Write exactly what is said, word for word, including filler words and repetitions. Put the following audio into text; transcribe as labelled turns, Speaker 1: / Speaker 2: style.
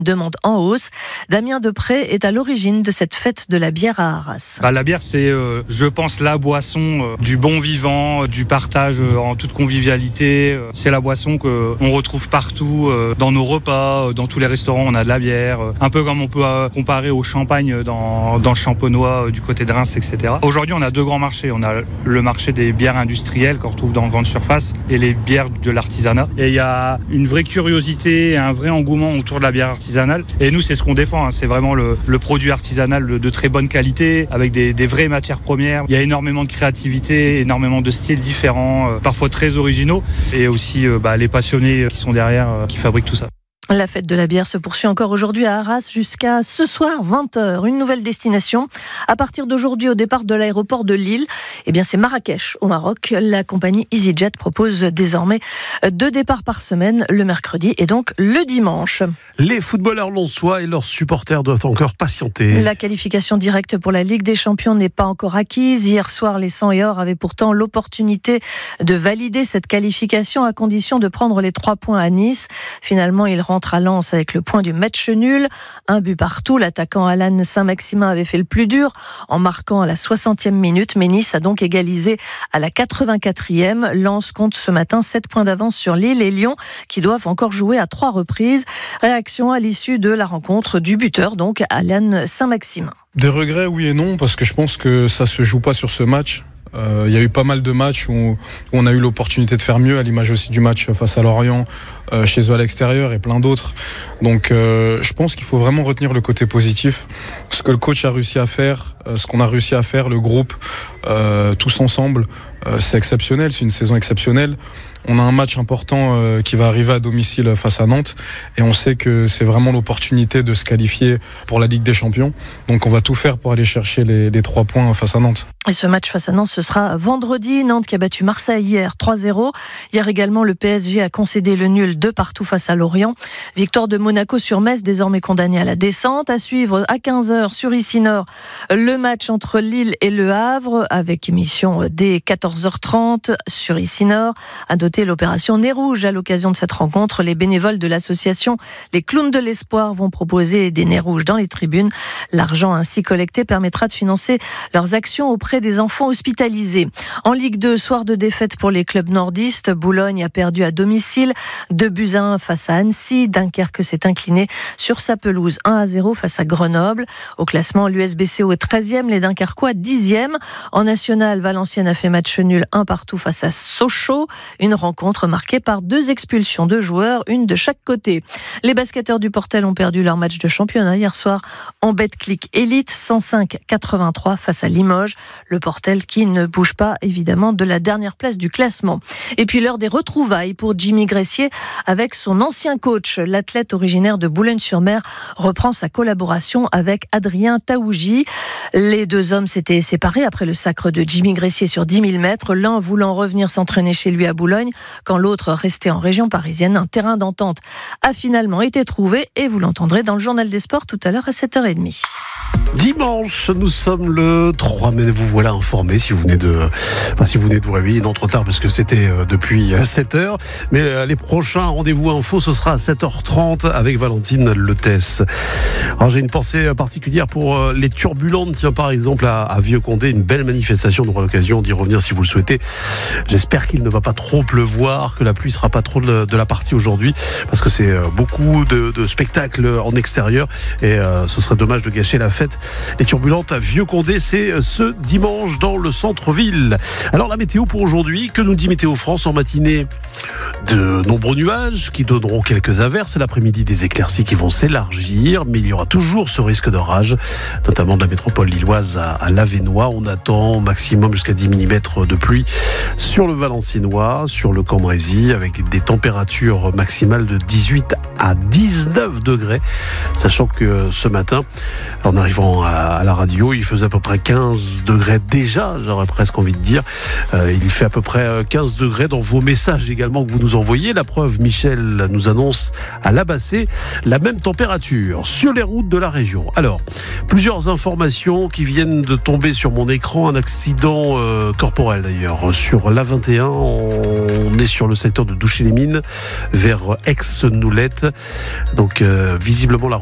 Speaker 1: demande en hausse. Damien Depré est à l'origine de cette fête de la bière à Arras.
Speaker 2: Bah, la bière, c'est, euh, je pense, la boisson euh, du bon vivant, euh, du partage euh, en toute convivialité. Euh, c'est la boisson qu'on retrouve partout, euh, dans nos repas, euh, dans tous les restaurants, on a de la bière. Euh, un peu comme on peut euh, comparer au champagne dans, dans le Champenois, euh, du côté de Reims, et cetera. Aujourd'hui, on a deux grands marchés. On a le marché des bières industrielles qu'on retrouve dans grande surface et les bières de l'artisanat. Et il y a une vraie curiosité et un vrai engouement autour de la bière artisanale. Et nous, c'est ce qu'on défend. Hein. C'est vraiment le, le produit artisanal de, de très bonne qualité, avec des, des vraies matières premières. Il y a énormément de créativité, énormément de styles différents, euh, parfois très originaux. Et aussi euh, bah, les passionnés qui sont derrière, euh, qui fabriquent tout ça.
Speaker 1: La fête de la bière se poursuit encore aujourd'hui à Arras jusqu'à ce soir vingt heures. Une nouvelle destination. À partir d'aujourd'hui, au départ de l'aéroport de Lille, eh bien c'est Marrakech au Maroc. La compagnie EasyJet propose désormais deux départs par semaine, le mercredi et donc le dimanche.
Speaker 3: Les footballeurs lensois et leurs supporters doivent encore patienter.
Speaker 1: La qualification directe pour la Ligue des Champions n'est pas encore acquise. Hier soir, les Sang et Or avaient pourtant l'opportunité de valider cette qualification à condition de prendre les trois points à Nice. Finalement, ils rentrent à Lens avec le point du match nul. Un but partout. L'attaquant Alan Saint-Maximin avait fait le plus dur en marquant à la soixantième minute. Mais Nice a donc égalisé à la quatre-vingt-quatrième. Lens compte ce matin sept points d'avance sur Lille et Lyon qui doivent encore jouer à trois reprises. Réaction à l'issue de la rencontre du buteur, donc Alan Saint-Maximin.
Speaker 4: Des regrets, oui et non, parce que je pense que ça se joue pas sur ce match. Euh, il y a eu pas mal de matchs où, où on a eu l'opportunité de faire mieux, à l'image aussi du match face à Lorient, euh, chez eux à l'extérieur et plein d'autres. Donc euh, je pense qu'il faut vraiment retenir le côté positif. Ce que le coach a réussi à faire, euh, ce qu'on a réussi à faire, le groupe, euh, tous ensemble, euh, c'est exceptionnel, c'est une saison exceptionnelle. On a un match important euh, qui va arriver à domicile face à Nantes et on sait que c'est vraiment l'opportunité de se qualifier pour la Ligue des Champions. Donc on va tout faire pour aller chercher les, les trois points face à Nantes.
Speaker 1: Et ce match face à Nantes, ce sera vendredi. Nantes qui a battu Marseille hier trois zéro. Hier également, le P S G a concédé le nul de partout face à Lorient. Victoire de Monaco sur Metz, désormais condamné à la descente. À suivre à quinze heures sur Ici Nord, le match entre Lille et Le Havre avec émission dès quatorze heures trente sur Ici Nord. À noter l'opération Nez Rouge. À l'occasion de cette rencontre, les bénévoles de l'association Les Clowns de l'Espoir vont proposer des nez rouges dans les tribunes. L'argent ainsi collecté permettra de financer leurs actions auprès des enfants hospitalisés. En Ligue deux, soir de défaite pour les clubs nordistes. Boulogne a perdu à domicile deux buts à un face à Annecy. Dunkerque s'est incliné sur sa pelouse un à zéro face à Grenoble. Au classement, l'U S B C O est treizième, les Dunkerquois dixième. En national, Valenciennes a fait match nul un partout face à Sochaux. Une rencontre marquée par deux expulsions de joueurs, une de chaque côté. Les basketteurs du Portel ont perdu leur match de championnat hier soir en Betclic Elite, cent cinq quatre-vingt-trois face à Limoges. Le Portel qui ne bouge pas évidemment de la dernière place du classement. Et puis l'heure des retrouvailles pour Jimmy Gressier avec son ancien coach. L'athlète originaire de Boulogne-sur-Mer reprend sa collaboration avec Adrien Taouji. Les deux hommes s'étaient séparés après le sacre de Jimmy Gressier sur dix mille mètres. L'un voulant revenir s'entraîner chez lui à Boulogne, quand l'autre restait en région parisienne. Un terrain d'entente a finalement été trouvé et vous l'entendrez dans le journal des sports tout à l'heure à sept heures trente.
Speaker 3: Dimanche, nous sommes le trois mai. Vous voilà informé si vous venez de, enfin, si vous venez de vous réveiller, non trop tard parce que c'était depuis sept heures. Mais les prochains rendez-vous info, ce sera à sept heures trente avec Valentine Letès. Alors j'ai une pensée particulière pour les turbulentes. Tiens, par exemple à, à Vieux-Condé, une belle manifestation. On aura l'occasion d'y revenir si vous le souhaitez. J'espère qu'il ne va pas trop pleuvoir, que la pluie sera pas trop de, de la partie aujourd'hui, parce que c'est beaucoup de, de spectacles en extérieur et euh, ce serait dommage de gâcher la fête. Les turbulentes à Vieux-Condé, c'est ce dimanche dans le centre-ville. Alors la météo pour aujourd'hui, que nous dit Météo France en matinée? De nombreux nuages qui donneront quelques averses. L'après-midi, des éclaircies qui vont s'élargir, mais il y aura toujours ce risque d'orage, notamment de la métropole lilloise à, à l'Avesnois. On attend au maximum jusqu'à dix millimètres de pluie sur le Valenciennois, sur le Cambrésis, avec des températures maximales de dix-huit à dix-neuf degrés. Sachant que ce matin, en arrivant évidemment à, à la radio. Il faisait à peu près quinze degrés déjà, j'aurais presque envie de dire. Euh, il fait à peu près quinze degrés dans vos messages également que vous nous envoyez. La preuve, Michel nous annonce à Labassé la même température sur les routes de la région. Alors, plusieurs informations qui viennent de tomber sur mon écran. Un accident euh, corporel d'ailleurs sur l'A vingt et un. On est sur le secteur de Douchy-les-Mines vers Aix-Noulette. Donc, euh, visiblement, la